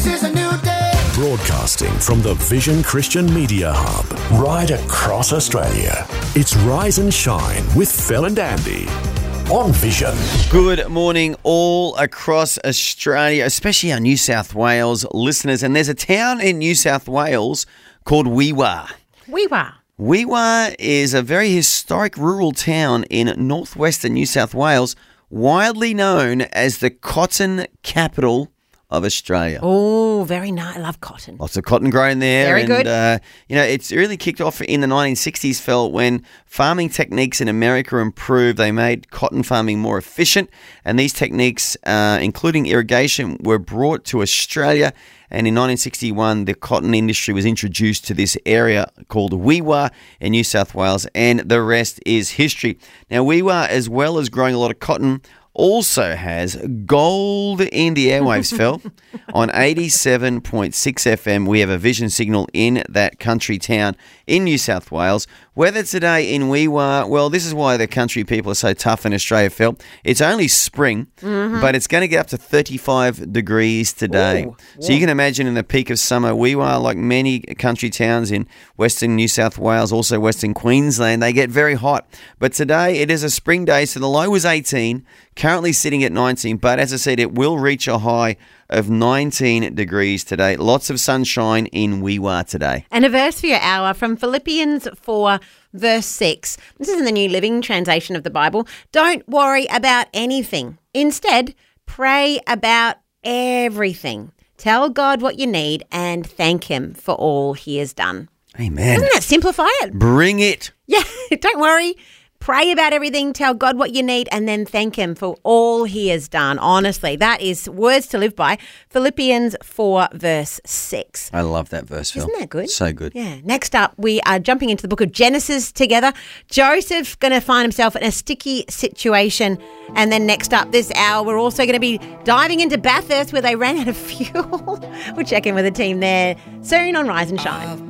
This is a new day. Broadcasting from the Vision Christian Media Hub, right across Australia. It's Rise and Shine with Phil and Andy on Vision. Good morning all across Australia, especially our New South Wales listeners. And there's a town in New South Wales called Wee-Waa. Wee-Waa. Wee-Waa is a very historic rural town in northwestern New South Wales, widely known as the cotton capital of Australia. Oh, very nice. I love cotton. Lots of cotton grown there. Very good. It's really kicked off in the 1960s, Phil, when farming techniques in America improved. They made cotton farming more efficient, and these techniques, including irrigation, were brought to Australia. And in 1961, the cotton industry was introduced to this area called Wee-Waa in New South Wales, and the rest is history. Now, Wee-Waa, as well as growing a lot of cotton, also has gold in the airwaves, Phil. On 87.6 FM, we have a vision signal in that country town in New South Wales. Weather today in Wee-Waa, well, this is why the country people are so tough in Australia, Phil. It's only spring, but it's going to get up to 35 degrees today. Ooh, so you can imagine in the peak of summer, Wee-Waa, like many country towns in western New South Wales, also western Queensland, they get very hot. But today it is a spring day, so the low was 18, currently sitting at 19. But as I said, it will reach a high of 19 degrees today. Lots of sunshine in Wee-Waa today. And a verse for your hour from Philippians 4, verse 6. This is in the New Living Translation of the Bible. Don't worry about anything. Instead, pray about everything. Tell God what you need and thank Him for all He has done. Amen. Doesn't that simplify it? Bring it. Yeah, don't worry. Pray about everything, tell God what you need, and then thank Him for all He has done. Honestly, that is words to live by. Philippians 4, verse 6. I love that verse, Phil. Isn't that good? So good. Yeah. Next up, we are jumping into the book of Genesis together. Joseph's going to find himself in a sticky situation. And then next up this hour, we're also going to be diving into Bathurst where they ran out of fuel. We'll check in with the team there soon on Rise and Shine.